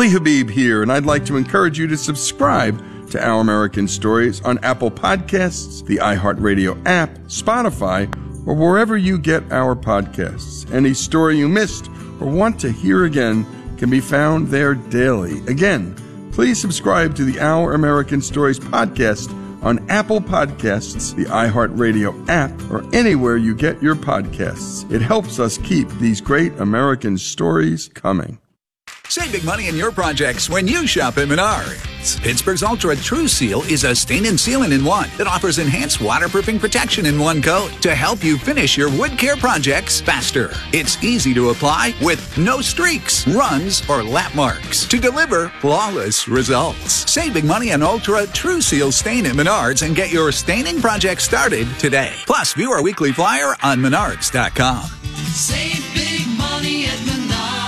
Lee Habib here, and I'd like to encourage you to subscribe to Our American Stories on Apple Podcasts, the iHeartRadio app, Spotify, or wherever you get our podcasts. Any story you missed or want to hear again can be found there daily. Again, please subscribe to the Our American Stories podcast on Apple Podcasts, the iHeartRadio app, or anywhere you get your podcasts. It helps us keep these great American stories coming. Save big money in your projects when you shop at Menards. Pittsburgh's Ultra True Seal is a stain and sealant in one that offers enhanced waterproofing protection in one coat to help you finish your wood care projects faster. It's easy to apply with no streaks, runs, or lap marks to deliver flawless results. Save big money on Ultra True Seal stain at Menards and get your staining project started today. Plus, view our weekly flyer on Menards.com. Save big money at Menards.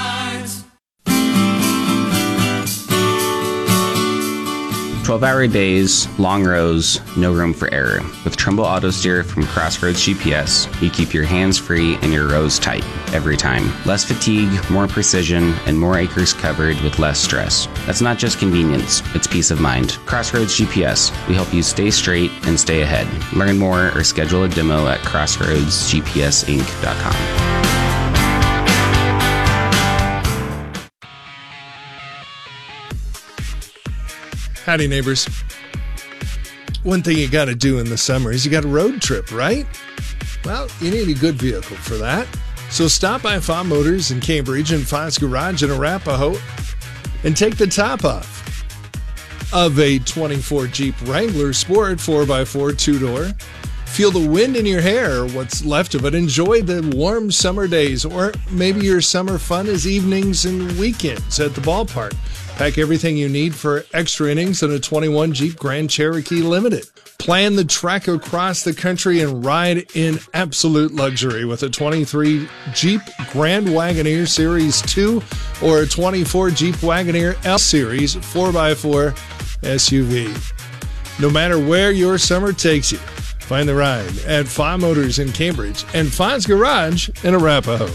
12-hour days, long rows, no room for error. With Trumbull Auto Steer from Crossroads GPS, you keep your hands free and your rows tight every time. Less fatigue, more precision, and more acres covered with less stress. That's not just convenience, it's peace of mind. Crossroads GPS, we help you stay straight and stay ahead. Learn more or schedule a demo at crossroadsgpsinc.com. Howdy, neighbors. One thing you got to do in the summer is you got a road trip, right? Well, you need a good vehicle for that. So stop by Fa Motors in Cambridge and Fa's Garage in Arapahoe and take the top off of a 24 Jeep Wrangler Sport 4x4 two-door. Feel the wind in your hair, or what's left of it. Enjoy the warm summer days, or maybe your summer fun is evenings and weekends at the ballpark. Pack everything you need for extra innings in a 21 Jeep Grand Cherokee Limited. Plan the trek across the country and ride in absolute luxury with a 23 Jeep Grand Wagoneer Series 2 or a 24 Jeep Wagoneer L Series 4x4 SUV. No matter where your summer takes you, find the ride at Fa Motors in Cambridge and Fa's Garage in Arapahoe.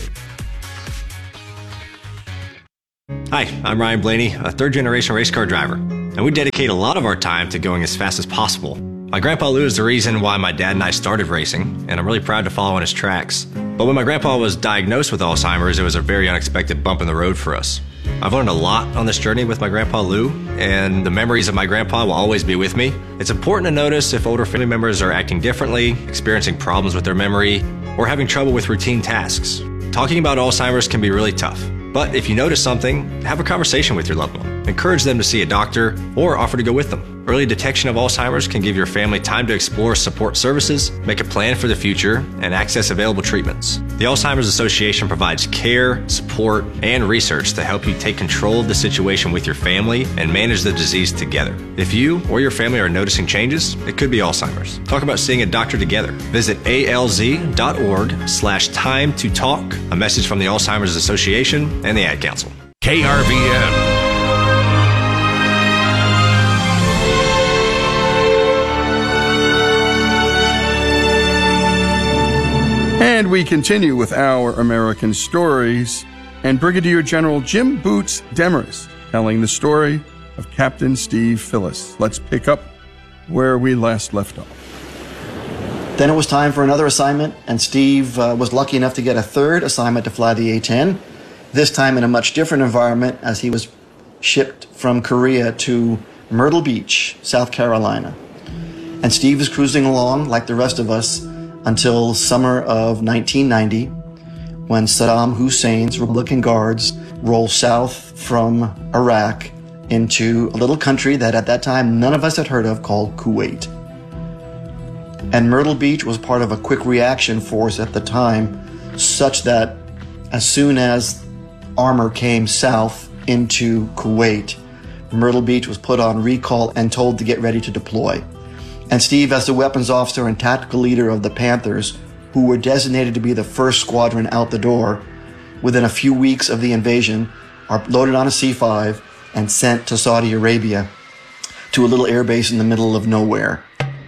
Hi, I'm Ryan Blaney, a third-generation race car driver, and we dedicate a lot of our time to going as fast as possible. My grandpa Lou is the reason why my dad and I started racing, and I'm really proud to follow in his tracks. But when my grandpa was diagnosed with Alzheimer's, it was a very unexpected bump in the road for us. I've learned a lot on this journey with my grandpa Lou, and the memories of my grandpa will always be with me. It's important to notice if older family members are acting differently, experiencing problems with their memory, or having trouble with routine tasks. Talking about Alzheimer's can be really tough. But if you notice something, have a conversation with your loved one. Encourage them to see a doctor or offer to go with them. Early detection of Alzheimer's can give your family time to explore support services, make a plan for the future, and access available treatments. The Alzheimer's Association provides care, support, and research to help you take control of the situation with your family and manage the disease together. If you or your family are noticing changes, it could be Alzheimer's. Talk about seeing a doctor together. Visit alz.org/time to talk. A message from the Alzheimer's Association and the Ad Council. KRVN. And we continue with Our American Stories and Brigadier General Jim Boots Demarest telling the story of Captain Steve Phillis. Let's pick up where we last left off. Then it was time for another assignment, and Steve was lucky enough to get a third assignment to fly the A-10, this time in a much different environment as he was shipped from Korea to Myrtle Beach, South Carolina. And Steve was cruising along like the rest of us until summer of 1990, when Saddam Hussein's Republican Guards rolled south from Iraq into a little country that at that time none of us had heard of called Kuwait. And Myrtle Beach was part of a quick reaction force at the time, such that as soon as armor came south into Kuwait, Myrtle Beach was put on recall and told to get ready to deploy. And Steve, as the weapons officer and tactical leader of the Panthers, who were designated to be the first squadron out the door, within a few weeks of the invasion, are loaded on a C-5 and sent to Saudi Arabia to a little airbase in the middle of nowhere.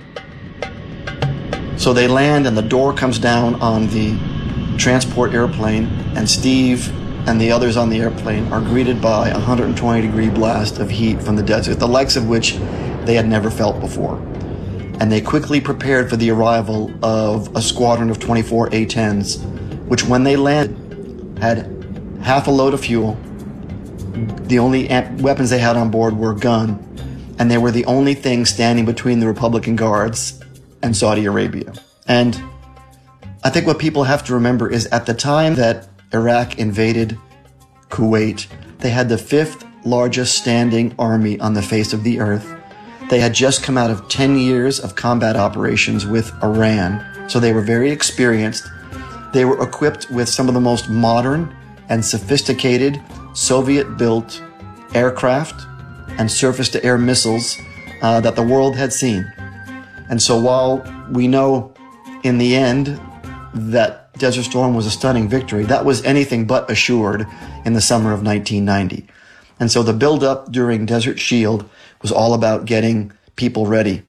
So they land and the door comes down on the transport airplane, and Steve and the others on the airplane are greeted by a 120-degree blast of heat from the desert, the likes of which they had never felt before. And they quickly prepared for the arrival of a squadron of 24 A-10s, which when they landed had half a load of fuel. The only weapons they had on board were a gun, and they were the only thing standing between the Republican Guards and Saudi Arabia. And I think what people have to remember is at the time that Iraq invaded Kuwait, they had the 5th largest standing army on the face of the earth. They had just come out of 10 years of combat operations with Iran, so they were very experienced. They were equipped with some of the most modern and sophisticated Soviet-built aircraft and surface-to-air missiles that the world had seen. And so while we know in the end that Desert Storm was a stunning victory, that was anything but assured in the summer of 1990. And so the build-up during Desert Shield was all about getting people ready.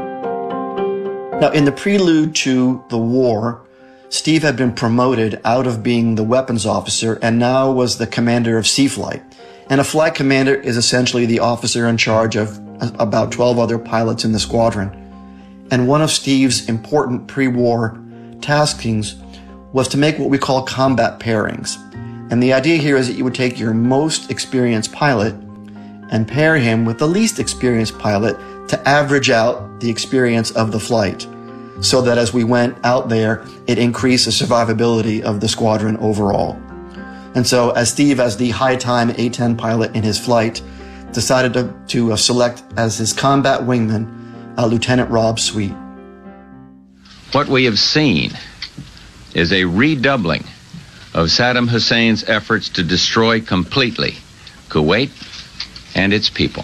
Now, in the prelude to the war, Steve had been promoted out of being the weapons officer and now was the commander of Sea Flight. And a flight commander is essentially the officer in charge of about 12 other pilots in the squadron. And one of Steve's important pre-war taskings was to make what we call combat pairings. And the idea here is that you would take your most experienced pilot and pair him with the least experienced pilot to average out the experience of the flight, so that as we went out there, it increased the survivability of the squadron overall. And so as Steve, as the high-time A-10 pilot in his flight, decided to select as his combat wingman Lieutenant Rob Sweet. What we have seen is a redoubling of Saddam Hussein's efforts to destroy completely Kuwait and its people.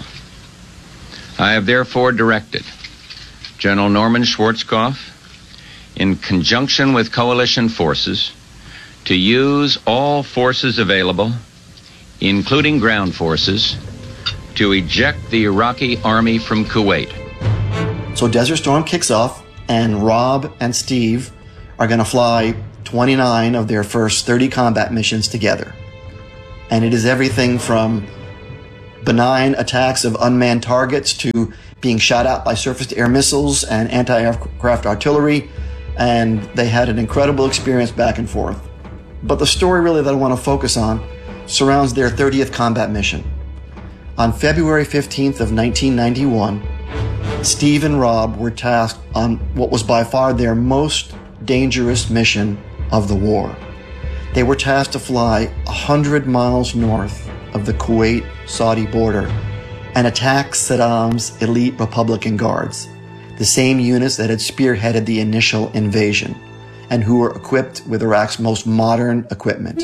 I have therefore directed General Norman Schwarzkopf, in conjunction with coalition forces, to use all forces available, including ground forces, to eject the Iraqi army from Kuwait. So Desert Storm kicks off, and Rob and Steve are going to fly 29 of their first 30 combat missions together. And it is everything from benign attacks of unmanned targets to being shot out by surface-to-air missiles and anti-aircraft artillery, and they had an incredible experience back and forth. But the story really that I want to focus on surrounds their 30th combat mission. On February 15th of 1991, Steve and Rob were tasked on what was by far their most dangerous mission of the war. They were tasked to fly 100 miles north of the Kuwait-Saudi border and attack Saddam's elite Republican Guards, the same units that had spearheaded the initial invasion and who were equipped with Iraq's most modern equipment.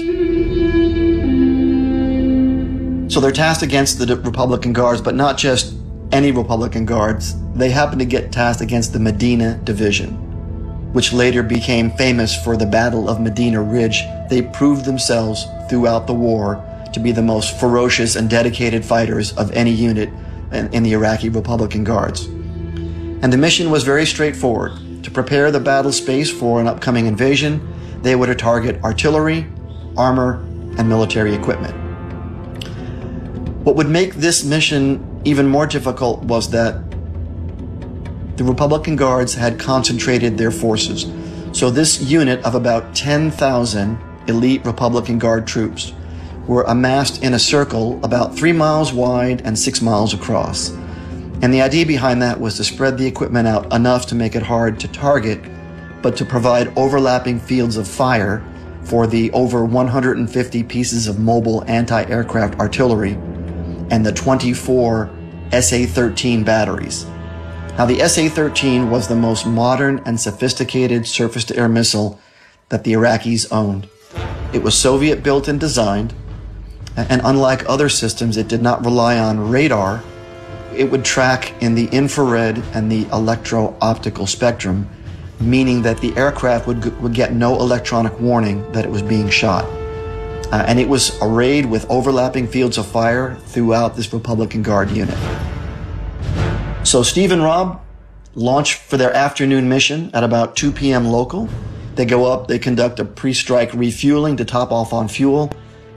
So they're tasked against the Republican Guards, but not just any Republican Guards. They happened to get tasked against the Medina Division, which later became famous for the Battle of Medina Ridge. They proved themselves throughout the war to be the most ferocious and dedicated fighters of any unit in the Iraqi Republican Guards. And the mission was very straightforward. To prepare the battle space for an upcoming invasion, they were to target artillery, armor, and military equipment. What would make this mission even more difficult was that the Republican Guards had concentrated their forces. So this unit of about 10,000 elite Republican Guard troops were amassed in a circle about 3 miles wide and 6 miles across. And the idea behind that was to spread the equipment out enough to make it hard to target, but to provide overlapping fields of fire for the over 150 pieces of mobile anti-aircraft artillery and the 24 SA-13 batteries. Now, the SA-13 was the most modern and sophisticated surface-to-air missile that the Iraqis owned. It was Soviet-built and designed, and unlike other systems, it did not rely on radar. It would track in the infrared and the electro-optical spectrum, meaning that the aircraft would get no electronic warning that it was being shot. And it was arrayed with overlapping fields of fire throughout this Republican Guard unit. So Steve and Rob launch for their afternoon mission at about 2 p.m. local. They go up, they conduct a pre-strike refueling to top off on fuel,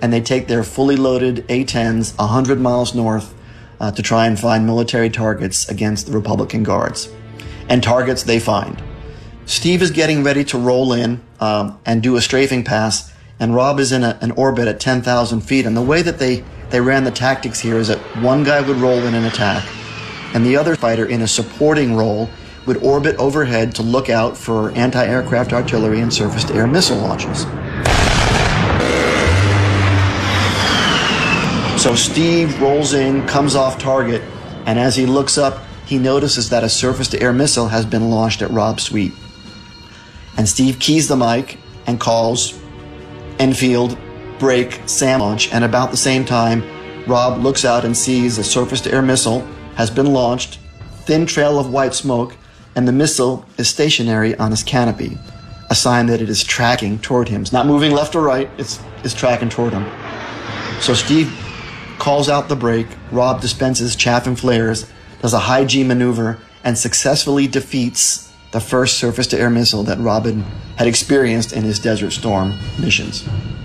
and they take their fully loaded A-10s 100 miles north to try and find military targets against the Republican guards. And targets they find. Steve is getting ready to roll in and do a strafing pass, and Rob is in an orbit at 10,000 feet. And the way that they ran the tactics here is that one guy would roll in and attack, and the other fighter in a supporting role would orbit overhead to look out for anti-aircraft artillery and surface-to-air missile launches. So Steve rolls in, comes off target, and as he looks up, he notices that a surface-to-air missile has been launched at Rob's suite. And Steve keys the mic and calls Enfield, break, SAM launch, and about the same time, Rob looks out and sees a surface-to-air missile has been launched, thin trail of white smoke, and the missile is stationary on his canopy, a sign that it is tracking toward him. It's not moving left or right, it's tracking toward him. So Steve calls out the break, Rob dispenses chaff and flares, does a high G maneuver, and successfully defeats the first surface-to-air missile that Robin had experienced in his Desert Storm missions.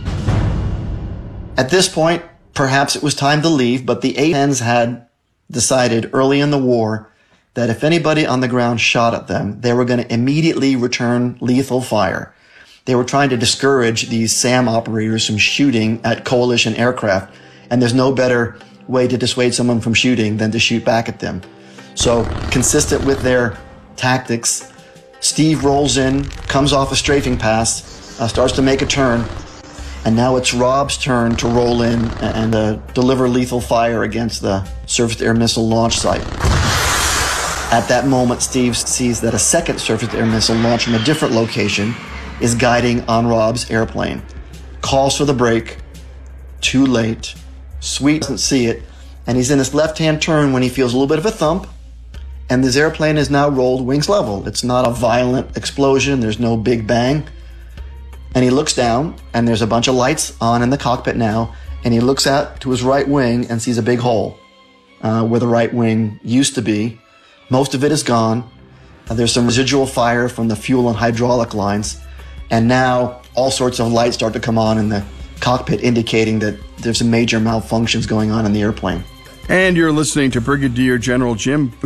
At this point, perhaps it was time to leave, but the A-10s had decided early in the war that if anybody on the ground shot at them, they were going to immediately return lethal fire. They were trying to discourage these SAM operators from shooting at coalition aircraft, and there's no better way to dissuade someone from shooting than to shoot back at them. So, consistent with their tactics, Steve rolls in, comes off a strafing pass, starts to make a turn, and now it's Rob's turn to roll in and deliver lethal fire against the surface-to-air missile launch site. At that moment, Steve sees that a second surface-to-air missile launched from a different location is guiding on Rob's airplane. Calls for the brake. Too late. Sweet doesn't see it, and he's in his left-hand turn when he feels a little bit of a thump, and this airplane is now rolled wings level. It's not a violent explosion. There's no big bang. And he looks down, and there's a bunch of lights on in the cockpit now, and he looks out to his right wing and sees a big hole where the right wing used to be. Most of it is gone. There's some residual fire from the fuel and hydraulic lines, and now all sorts of lights start to come on in the cockpit, indicating that there's some major malfunctions going on in the airplane. And you're listening to Brigadier General Jim